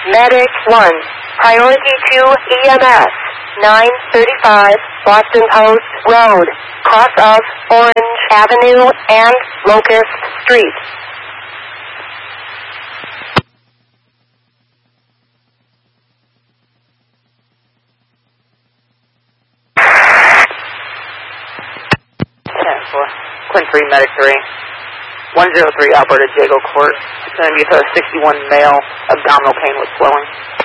Medic 1, priority to EMS, 935 Boston Post Road, cross of Orange Avenue and Locust Street. Quinn 3, Medic 3. 103 Alberta Jago Court. It's going to be for a 61 male, abdominal pain with swelling.